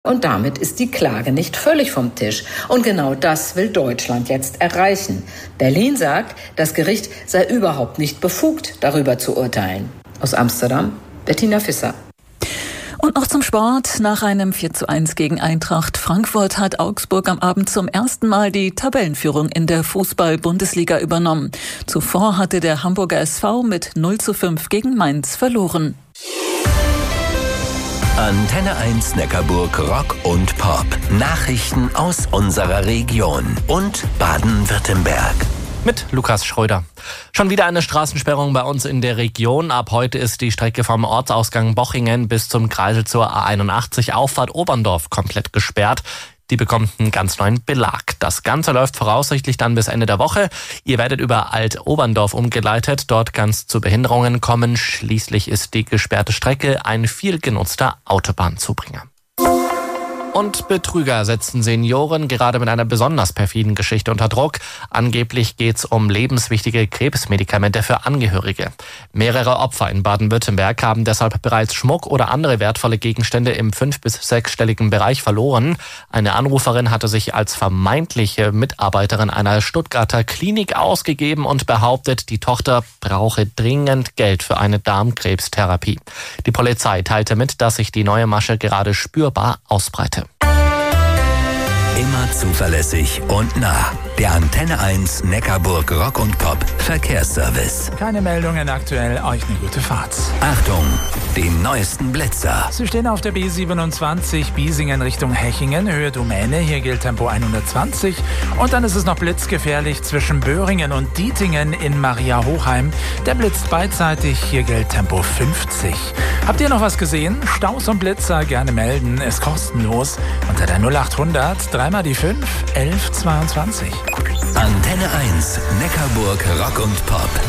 Und damit ist die Klage nicht völlig vom Tisch. Und genau das will Deutschland jetzt erreichen. Berlin sagt, das Gericht sei überhaupt nicht befugt, darüber zu urteilen. Aus Amsterdam, Bettina Visser. Und noch zum Sport. Nach einem 4:1 gegen Eintracht Frankfurt hat Augsburg am Abend zum ersten Mal die Tabellenführung in der Fußball-Bundesliga übernommen. Zuvor hatte der Hamburger SV mit 0:5 gegen Mainz verloren. Antenne 1 Neckarburg Rock und Pop. Nachrichten aus unserer Region und Baden-Württemberg. Mit Lukas Schröder. Schon wieder eine Straßensperrung bei uns in der Region. Ab heute ist die Strecke vom Ortsausgang Bochingen bis zum Kreisel zur A81 Auffahrt Oberndorf komplett gesperrt. Die bekommt einen ganz neuen Belag. Das Ganze läuft voraussichtlich dann bis Ende der Woche. Ihr werdet über Alt-Oberndorf umgeleitet. Dort kann es zu Behinderungen kommen. Schließlich ist die gesperrte Strecke ein viel genutzter Autobahnzubringer. Und Betrüger setzen Senioren gerade mit einer besonders perfiden Geschichte unter Druck. Angeblich geht's um lebenswichtige Krebsmedikamente für Angehörige. Mehrere Opfer in Baden-Württemberg haben deshalb bereits Schmuck oder andere wertvolle Gegenstände im 5- bis 6-stelligen Bereich verloren. Eine Anruferin hatte sich als vermeintliche Mitarbeiterin einer Stuttgarter Klinik ausgegeben und behauptet, die Tochter brauche dringend Geld für eine Darmkrebstherapie. Die Polizei teilte mit, dass sich die neue Masche gerade spürbar ausbreitet. Immer zuverlässig und nah. Der Antenne 1 Neckarburg Rock und Pop Verkehrsservice. Keine Meldungen aktuell, euch eine gute Fahrt. Achtung, die neuesten Blitzer. Sie stehen auf der B27 Biesingen Richtung Hechingen, Höhe Domäne. Hier gilt Tempo 120. Und dann ist es noch blitzgefährlich zwischen Böhringen und Dietingen in Maria Hochheim. Der blitzt beidseitig, hier gilt Tempo 50. Habt ihr noch was gesehen? Staus und Blitzer gerne melden, ist kostenlos. Unter der 0800 3 die 5 11 22. Antenne 1 Neckarburg Rock und Pop.